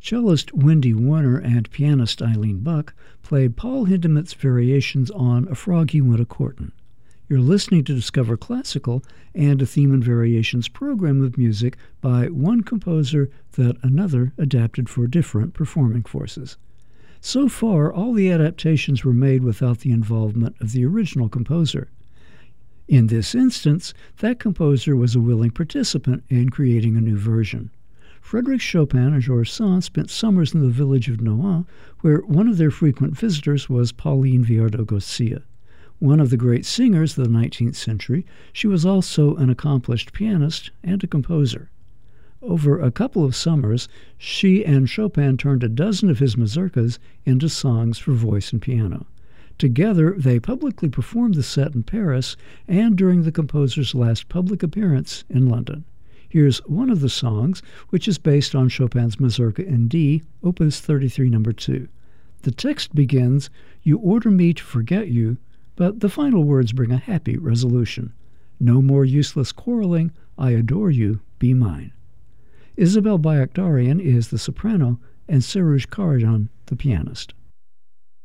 Cellist Wendy Warner and pianist Eileen Buck played Paul Hindemith's variations on A Frog He Went A-Courtin'. You're listening to Discover Classical and a Theme and Variations program of music by one composer that another adapted for different performing forces. So far, all the adaptations were made without the involvement of the original composer. In this instance, that composer was a willing participant in creating a new version. Frédéric Chopin and Georges Sand spent summers in the village of Nohant, where one of their frequent visitors was Pauline Viardot-Garcia. One of the great singers of the 19th century, she was also an accomplished pianist and a composer. Over a couple of summers, she and Chopin turned a dozen of his mazurkas into songs for voice and piano. Together, they publicly performed the set in Paris and during the composer's last public appearance in London. Here's one of the songs, which is based on Chopin's Mazurka in D, Opus 33, No. 2. The text begins, "You order me to forget you," but the final words bring a happy resolution. "No more useless quarreling, I adore you, be mine." Isabelle Bayakdarian is the soprano and Serouj Karajan the pianist.